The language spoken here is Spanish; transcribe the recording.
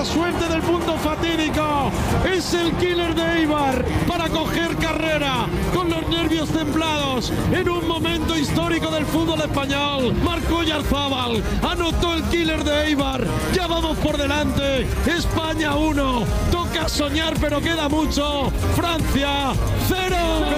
suerte del punto fatídico. Es el killer de Eibar para coger carrera con los nervios templados en un momento histórico del fútbol español. Marcó Oyarzábal, anotó el killer de Eibar. Ya vamos por delante. España 1. Toca soñar, pero queda mucho. Francia 0.